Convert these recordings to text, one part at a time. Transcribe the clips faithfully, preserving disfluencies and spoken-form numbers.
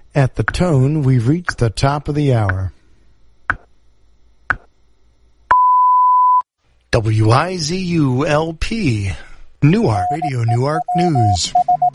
At the tone, we've reached the top of the hour. W I Z U L P, Newark, Radio Newark News.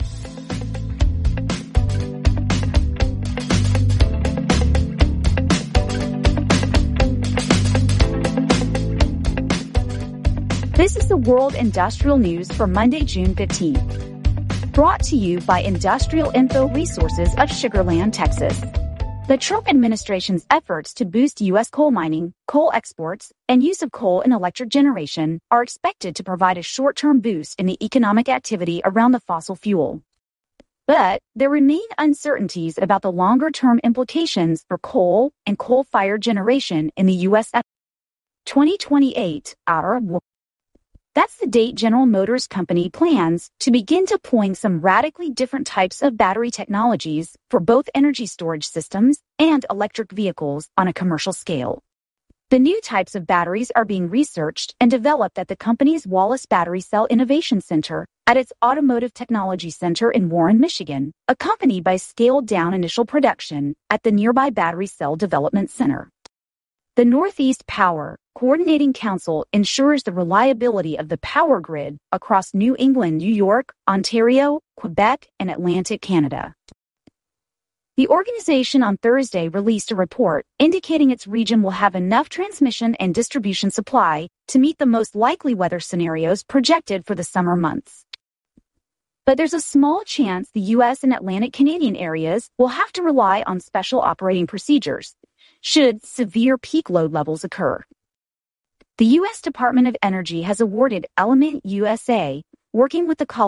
This is the World Industrial News for Monday, June fifteenth. Brought to you by Industrial Info Resources of Sugar Land, Texas. The Trump administration's efforts to boost U S coal mining, coal exports, and use of coal in electric generation are expected to provide a short-term boost in the economic activity around the fossil fuel. But there remain uncertainties about the longer-term implications for coal and coal-fired generation in the U S twenty twenty-eight, our That's the date General Motors Company plans to begin deploying some radically different types of battery technologies for both energy storage systems and electric vehicles on a commercial scale. The new types of batteries are being researched and developed at the company's Wallace Battery Cell Innovation Center at its Automotive Technology Center in Warren, Michigan, accompanied by scaled-down initial production at the nearby Battery Cell Development Center. The Northeast Power Coordinating Council ensures the reliability of the power grid across New England, New York, Ontario, Quebec, and Atlantic Canada. The organization on Thursday released a report indicating its region will have enough transmission and distribution supply to meet the most likely weather scenarios projected for the summer months. But there's a small chance the U S and Atlantic Canadian areas will have to rely on special operating procedures should severe peak load levels occur. The U S Department of Energy has awarded Element U S A, working with the